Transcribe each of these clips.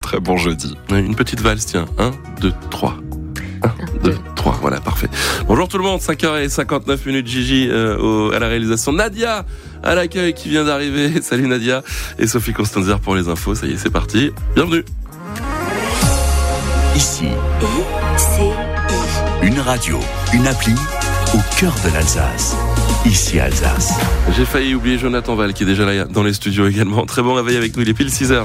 très bon jeudi. Une petite valse, tiens. 1, 2, 3. 1, 2, 3, voilà, parfait. Bonjour tout le monde, 5h59, Gigi à la réalisation. Nadia à l'accueil qui vient d'arriver. Salut Nadia. Et Sophie Constanzer pour les infos. Ça y est, c'est parti. Bienvenue. Ici, une radio, une appli au cœur de l'Alsace. Ici Alsace. J'ai failli oublier Jonathan Val qui est déjà là dans les studios également. Très bon réveil avec nous, il est pile 6h.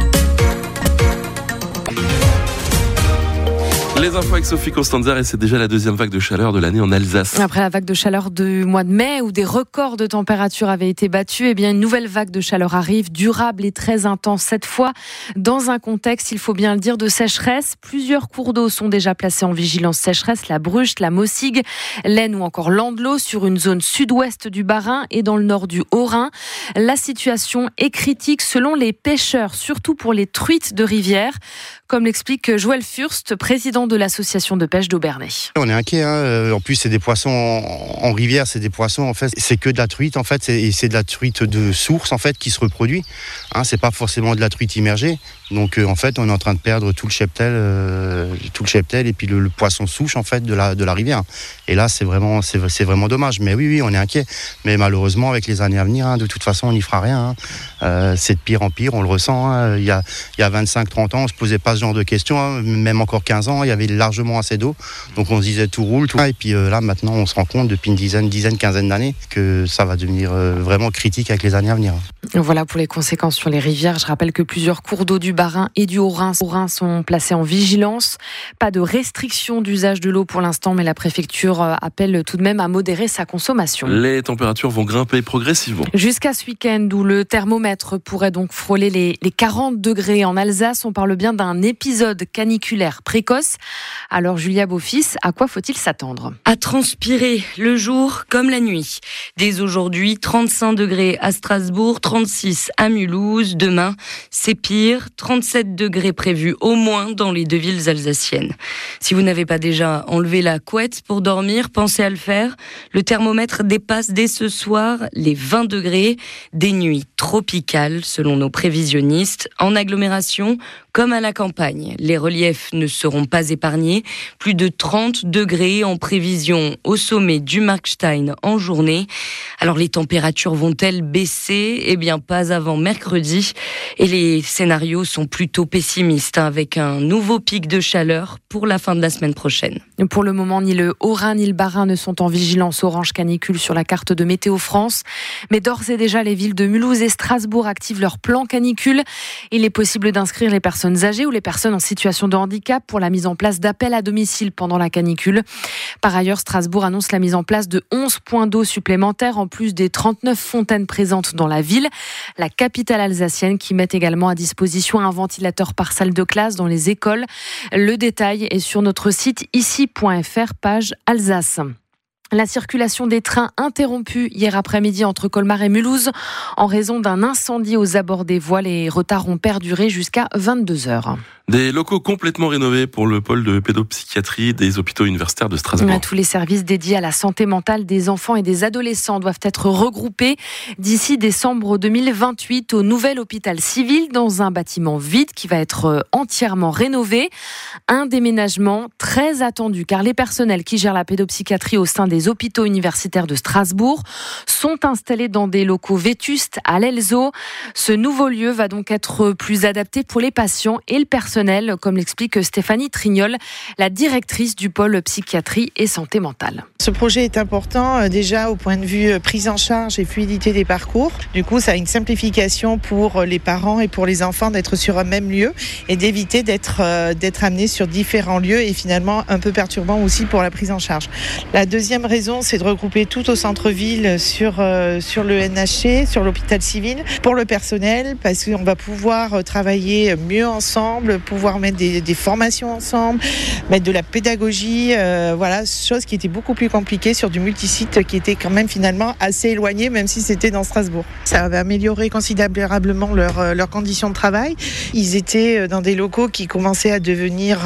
Les infos avec Sophie Constanzer et c'est déjà la deuxième vague de chaleur de l'année en Alsace. Après la vague de chaleur du mois de mai où des records de température avaient été battus, eh bien une nouvelle vague de chaleur arrive, durable et très intense cette fois, dans un contexte, il faut bien le dire, de sécheresse. Plusieurs cours d'eau sont déjà placés en vigilance sécheresse, la Bruche, la Mossig, l'Aisne ou encore l'Andelot sur une zone sud-ouest du Bas-Rhin et dans le nord du Haut-Rhin. La situation est critique selon les pêcheurs, surtout pour les truites de rivière, comme l'explique Joël Furst, président de l'association de pêche d'Aubernay. On est inquiet, en plus c'est des poissons en rivière, c'est des poissons en fait, c'est que de la truite en fait, et c'est de la truite de source en fait qui se reproduit. C'est pas forcément de la truite immergée. Donc en fait, on est en train de perdre tout le cheptel et puis le poisson souche en fait de la rivière. Et là, c'est vraiment dommage. Mais oui, on est inquiet. Mais malheureusement, avec les années à venir, de toute façon, on n'y fera rien. C'est de pire en pire, on le ressent. Il y a 25-30 ans, on se posait pas ce genre de questions. Même encore 15 ans, il y avait largement assez d'eau. Donc on se disait tout roule. Et puis là, maintenant, on se rend compte depuis une quinzaine d'années que ça va devenir vraiment critique avec les années à venir. Voilà pour les conséquences sur les rivières. Je rappelle que plusieurs cours d'eau du Bas-Rhin et du Haut-Rhin sont placés en vigilance. Pas de restriction d'usage de l'eau pour l'instant, mais la préfecture appelle tout de même à modérer sa consommation. Les températures vont grimper progressivement. Jusqu'à ce week-end où le thermomètre pourrait donc frôler les 40 degrés en Alsace. On parle bien d'un épisode caniculaire précoce. Alors Julia Beaufils, à quoi faut-il s'attendre ? À transpirer le jour comme la nuit. Dès aujourd'hui, 35 degrés à Strasbourg, 36 à Mulhouse. Demain, c'est pire, 37 degrés prévus au moins dans les deux villes alsaciennes. Si vous n'avez pas déjà enlevé la couette pour dormir, pensez à le faire. Le thermomètre dépasse dès ce soir les 20 degrés. Des nuits tropicales selon nos prévisionnistes. En agglomération comme à la campagne, les reliefs ne seront pas épargnés. Plus de 30 degrés en prévision au sommet du Markstein en journée. Alors les températures vont-elles baisser ? Eh bien pas avant mercredi. Et les scénarios sont plutôt pessimistes avec un nouveau pic de chaleur pour la fin de la semaine prochaine. Pour le moment, ni le Haut-Rhin ni le Bas-Rhin ne sont en vigilance orange canicule sur la carte de Météo France. Mais d'ores et déjà, les villes de Mulhouse et Strasbourg activent leur plan canicule. Il est possible d'inscrire les personnes âgées ou les personnes en situation de handicap pour la mise en place d'appels à domicile pendant la canicule. Par ailleurs, Strasbourg annonce la mise en place de 11 points d'eau supplémentaires en plus des 39 fontaines présentes dans la ville. La capitale alsacienne qui met également à disposition un ventilateur par salle de classe dans les écoles. Le détail est sur notre site ici.fr, page Alsace. La circulation des trains interrompue hier après-midi entre Colmar et Mulhouse en raison d'un incendie aux abords des voies. Les retards ont perduré jusqu'à 22h. Des locaux complètement rénovés pour le pôle de pédopsychiatrie des hôpitaux universitaires de Strasbourg. Tous les services dédiés à la santé mentale des enfants et des adolescents doivent être regroupés d'ici décembre 2028 au nouvel hôpital civil dans un bâtiment vide qui va être entièrement rénové. Un déménagement très attendu car les personnels qui gèrent la pédopsychiatrie au sein des hôpitaux universitaires de Strasbourg sont installés dans des locaux vétustes à l'Elzo. Ce nouveau lieu va donc être plus adapté pour les patients et le personnel, comme l'explique Stéphanie Trignol, la directrice du pôle psychiatrie et santé mentale. Ce projet est important déjà au point de vue prise en charge et fluidité des parcours. Du coup, ça a une simplification pour les parents et pour les enfants d'être sur un même lieu et d'éviter d'être amenés sur différents lieux et finalement un peu perturbant aussi pour la prise en charge. La deuxième raison, c'est de regrouper tout au centre-ville sur le NHC, sur l'hôpital civil, pour le personnel, parce qu'on va pouvoir travailler mieux ensemble, pouvoir mettre des formations ensemble, mettre de la pédagogie, chose qui était beaucoup plus compliquée sur du multisite qui était quand même finalement assez éloigné, même si c'était dans Strasbourg. Ça va améliorer considérablement leurs conditions de travail. Ils étaient dans des locaux qui commençaient à devenir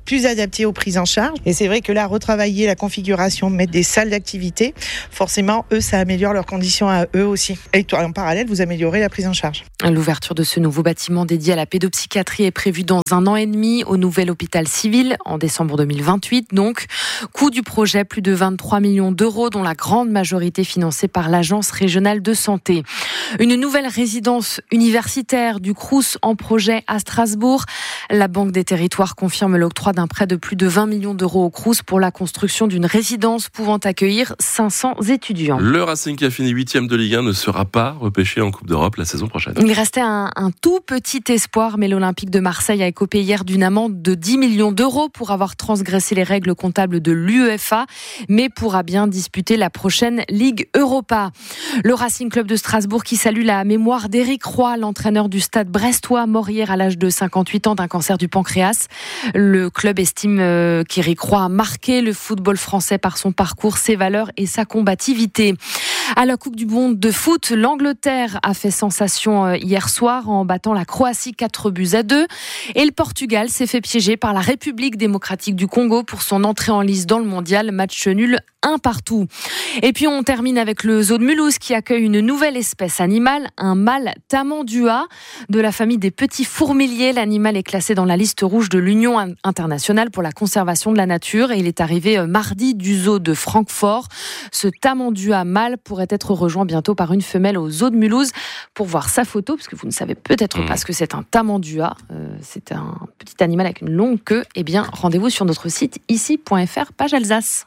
plus adapté aux prises en charge. Et c'est vrai que là, retravailler la configuration, mettre des salles d'activité, forcément, eux, ça améliore leurs conditions à eux aussi. Et en parallèle, vous améliorez la prise en charge. L'ouverture de ce nouveau bâtiment dédié à la pédopsychiatrie est prévue dans 1 an et demi au nouvel hôpital civil en décembre 2028. Donc, coût du projet, plus de 23 millions d'euros, dont la grande majorité financée par l'Agence régionale de santé. Une nouvelle résidence universitaire du Crous en projet à Strasbourg. La Banque des Territoires confirme l'octroi d'un prêt de plus de 20 millions d'euros au Crous pour la construction d'une résidence pouvant accueillir 500 étudiants. Le Racing qui a fini 8e de Ligue 1 ne sera pas repêché en Coupe d'Europe la saison prochaine. Il restait un tout petit espoir, mais l'Olympique de Marseille a écopé hier d'une amende de 10 millions d'euros pour avoir transgressé les règles comptables de l'UEFA, mais pourra bien disputer la prochaine Ligue Europa. Le Racing Club de Strasbourg qui salue la mémoire d'Éric Roy, l'entraîneur du Stade brestois, mort hier à l'âge de 58 ans d'un cancer du pancréas. Le club estime qu'Éric Roy a marqué le football français par son parcours, ses valeurs et sa combativité. À la Coupe du Monde de foot, l'Angleterre a fait sensation hier soir en battant la Croatie 4-2. Et le Portugal s'est fait piéger par la République démocratique du Congo pour son entrée en lice dans le mondial. Match nul 1-1. Et puis on termine avec le zoo de Mulhouse qui accueille une nouvelle espèce animale, un mâle tamandua de la famille des petits fourmiliers. L'animal est classé dans la liste rouge de l'Union internationale pour la conservation de la nature et il est arrivé mardi du zoo de Francfort. Ce tamandua mâle pourrait être rejoint bientôt par une femelle au zoo de Mulhouse. Pour voir sa photo, parce que vous ne savez peut-être pas ce que c'est un tamandua, c'est un petit animal avec une longue queue, eh bien rendez-vous sur notre site ici.fr, page Alsace.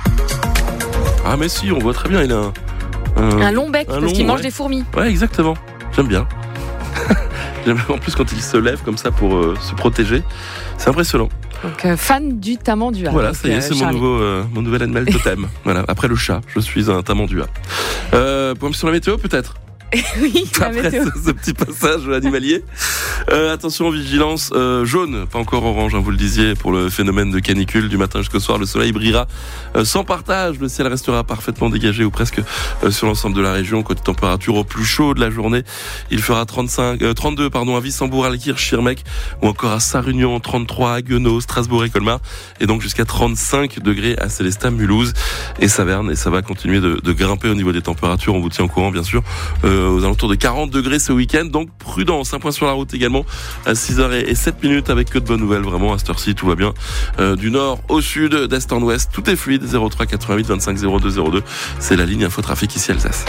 Ah mais si, on voit très bien, il a un long bec, parce qu'il mange des fourmis. Ouais, exactement, j'aime bien. En plus quand il se lève comme ça pour se protéger, c'est impressionnant. Donc fan du tamandua. Voilà, ça y est, c'est mon nouvel animal totem. Voilà, après le chat, je suis un tamandua. Point sur la météo peut-être. Oui, après ce petit passage animalier. Attention, vigilance jaune, pas encore orange, vous le disiez, pour le phénomène de canicule. Du matin jusqu'au soir, le soleil brillera sans partage. Le ciel restera parfaitement dégagé ou presque sur l'ensemble de la région. Côté température, au plus chaud de la journée, il fera 32 à Wissembourg, Alkirch, Schirmeck, ou encore à Sarre-Union, 33 à Guenot, Strasbourg et Colmar, et donc jusqu'à 35 degrés à Célestat, Mulhouse et Saverne. Et ça va continuer de grimper au niveau des températures. On vous tient au courant, bien sûr, aux alentours de 40 degrés ce week-end. Donc prudence, un point sur la route également à 6h07 avec que de bonnes nouvelles. Vraiment, à cette heure-ci, tout va bien. Du nord au sud, d'est en ouest, tout est fluide. 03 88 25 02 02. C'est la ligne Infotrafic ici Alsace.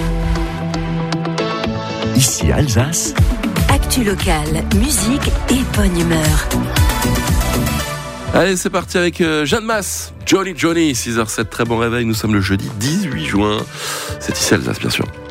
Ici Alsace. Actu locale, musique et bonne humeur. Allez, c'est parti avec Jeanne Masse, Johnny, 6h07, très bon réveil. Nous sommes le jeudi 18 juin. C'est ici Alsace, bien sûr.